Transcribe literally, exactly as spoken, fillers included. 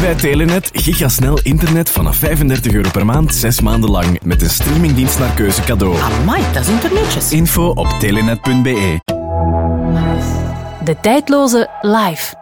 bij Telenet gigasnel internet vanaf vijfendertig euro per maand, zes maanden lang. Met een streamingdienst naar keuze cadeau. Amai, dat is internetjes. Info op telenet punt be. De tijdloze live.